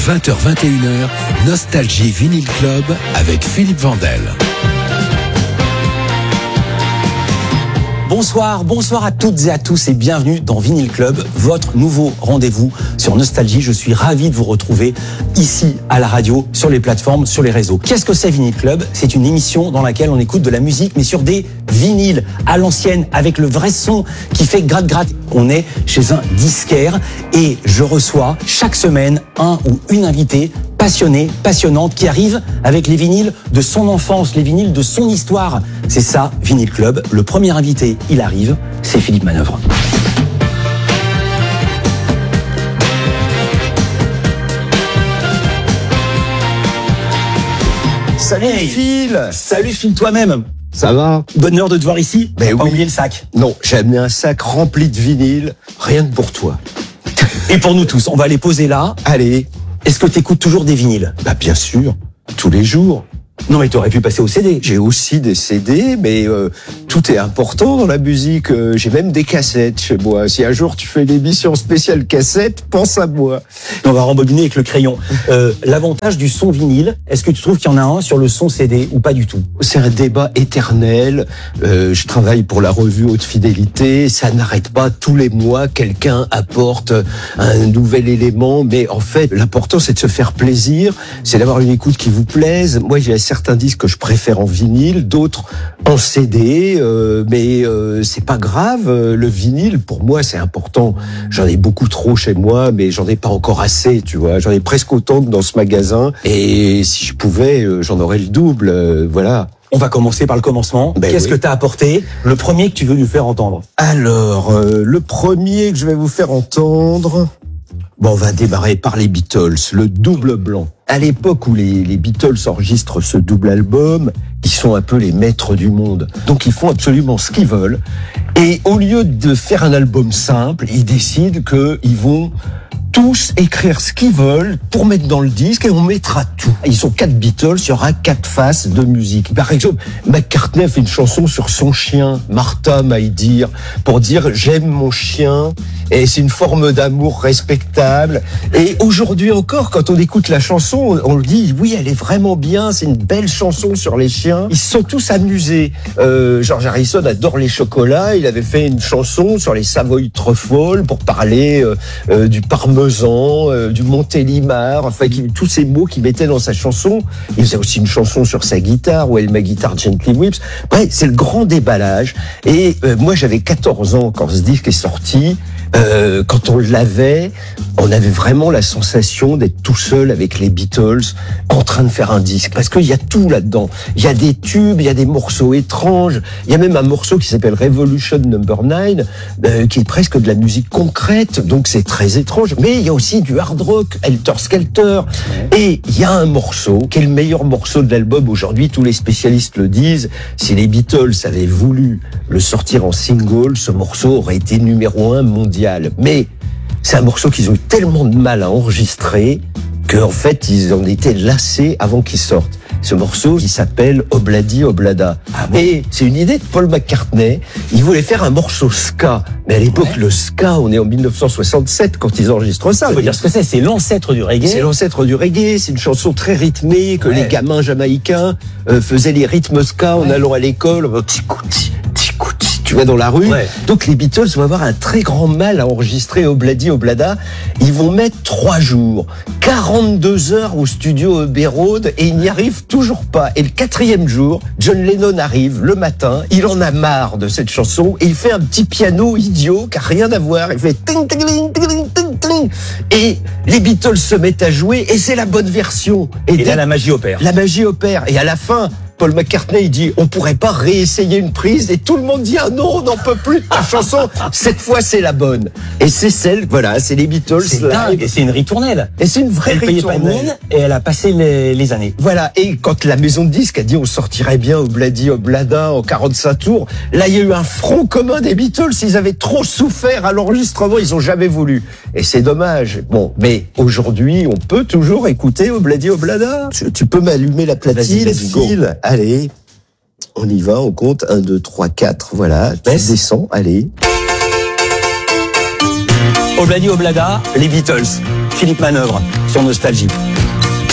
20h-21h, Nostalgie Vinyl Club avec Philippe Vandel. Bonsoir à toutes et à tous et bienvenue dans Vinyl Club, votre nouveau rendez-vous sur Nostalgie. Je suis ravi de vous retrouver ici à la radio, sur les plateformes, sur les réseaux. Qu'est-ce que c'est Vinyl Club ? C'est une émission dans laquelle on écoute de la musique, mais sur des vinyles à l'ancienne, avec le vrai son qui fait gratte-gratte. On est chez un disquaire et je reçois chaque semaine un ou une invitée passionnée, passionnante, qui arrive avec les vinyles de son enfance, les vinyles de son histoire. C'est ça, Vinyl Club. Le premier invité, il arrive, c'est Philippe Manœuvre. Salut Phil. Salut Phil toi-même. Ça va ? Bonheur de te voir ici. Ben Pas oui. oublier le sac. Non, j'ai amené un sac rempli de vinyle, rien que pour toi. Et pour nous tous, on va les poser là. Allez, Est-ce que tu écoutes toujours des vinyles ? bah bien sûr, tous les jours. Non mais tu aurais pu passer au CD. J'ai aussi des CD, mais tout est important dans la musique. J'ai même des cassettes chez moi. Si un jour tu fais une émission spéciale cassette, pense à moi. On va rembobiner avec le crayon. L'avantage du son vinyle, est-ce que tu trouves qu'il y en a un sur le son CD ou pas du tout ? C'est un débat éternel. Je travaille pour la revue Haute Fidélité. Ça n'arrête pas. Tous les mois, quelqu'un apporte un nouvel élément. Mais en fait, l'important, c'est de se faire plaisir. C'est d'avoir une écoute qui vous plaise. Moi, j'ai certains disques que je préfère en vinyle, d'autres en CD. Mais c'est pas grave. Le vinyle, pour moi, c'est important. J'en ai beaucoup trop chez moi, mais j'en ai pas encore assez, tu vois. J'en ai presque autant que dans ce magasin. Et si je pouvais, j'en aurais le double. Voilà. On va commencer par le commencement. Ben Qu'est-ce oui. que tu as apporté ? Le premier que tu veux nous faire entendre. Alors, le premier que je vais vous faire entendre, bon, on va démarrer par les Beatles, le double blanc. À l'époque où les Beatles enregistrent ce double album, ils sont un peu les maîtres du monde. Donc ils font absolument ce qu'ils veulent. Et au lieu de faire un album simple, ils décident qu'ils vont tous écrire ce qu'ils veulent pour mettre dans le disque et on mettra tout. Ils sont 4 Beatles, il y aura 4 faces de musique. Par exemple, McCartney a fait une chanson sur son chien, Martha My Dear, pour dire j'aime mon chien et c'est une forme d'amour respectable. Et aujourd'hui encore, quand on écoute la chanson, on le dit oui, elle est vraiment bien, c'est une belle chanson sur les chiens. Ils se sont tous amusés. George Harrison adore les chocolats, il avait fait une chanson sur les Savoy Truffles pour parler du parmesan, du Montélimar, enfin tous ces mots qu'il mettait dans sa chanson. Il faisait aussi une chanson sur sa guitare, Well My Guitar Gently Weeps. Bref, c'est le grand déballage. Et moi j'avais 14 ans quand ce disque est sorti. Quand on l'avait, on avait vraiment la sensation d'être tout seul avec les Beatles en train de faire un disque. Parce qu'il y a tout là-dedans. Il y a des tubes, il y a des morceaux étranges. Il y a même un morceau qui s'appelle Revolution Number 9, qui est presque de la musique concrète. Donc c'est très étrange. Mais il y a aussi du hard rock, Helter Skelter. Et il y a un morceau qui est le meilleur morceau de l'album aujourd'hui. Tous les spécialistes le disent. Si les Beatles avaient voulu le sortir en single, ce morceau aurait été numéro 1 mondial. Mais c'est un morceau qu'ils ont eu tellement de mal à enregistrer qu'en fait, ils en étaient lassés avant qu'il sorte. Ce morceau, il s'appelle Obladi Oblada. Et c'est une idée de Paul McCartney. Il voulait faire un morceau ska. Mais à l'époque, le ska, on est en 1967 quand ils enregistrent ça. Il faut dire ce que c'est l'ancêtre du reggae. C'est l'ancêtre du reggae, c'est une chanson très rythmée que les gamins jamaïcains faisaient les rythmes ska en allant à l'école. Ticouti, ticouti. Tu vas dans la rue. Donc les Beatles vont avoir un très grand mal à enregistrer Obladi Oblada. Ils vont mettre 3 jours, 42 heures au studio Abbey Road et ils n'y arrivent toujours pas. Et le 4e jour, John Lennon arrive le matin, il en a marre de cette chanson et il fait un petit piano idiot qui a rien à voir. Il fait ting ting ting ting ting ting et les Beatles se mettent à jouer et c'est la bonne version. Et là, la magie opère. La magie opère. Et à la fin, Paul McCartney, il dit, on pourrait pas réessayer une prise, et tout le monde dit, ah non, on n'en peut plus de ta chanson. Cette fois, c'est la bonne. Et c'est celle, voilà, c'est les Beatles. C'est dingue, et c'est une ritournelle. Et c'est une vraie elle payait pas de mine, et elle a passé les années. Voilà. Et quand la maison de disques a dit, on sortirait bien Obladi Oblada en 45 tours, là, il y a eu un front commun des Beatles. Ils avaient trop souffert à l'enregistrement, ils ont jamais voulu. Et c'est dommage. Bon, mais aujourd'hui, on peut toujours écouter Obladi Oblada. Tu peux m'allumer la platine, Vas-y, go. Phil. Allez, on y va, on compte 1, 2, 3, 4, voilà, tu descends, allez. Obladi Oblada, les Beatles. Philippe Manœuvre sur Nostalgie.